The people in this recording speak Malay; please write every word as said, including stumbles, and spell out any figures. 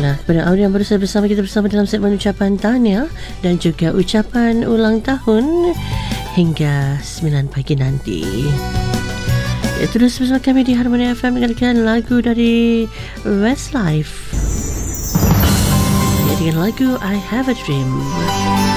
Baiklah, kepada awak yang baru saja bersama kita bersama dalam segmen ucapan tahniah dan juga ucapan ulang tahun hingga sembilan pagi nanti. Ya, terus bersama kami di Harmony F M mendengarkan lagu dari Westlife. Ya, dengan lagu I Have a Dream.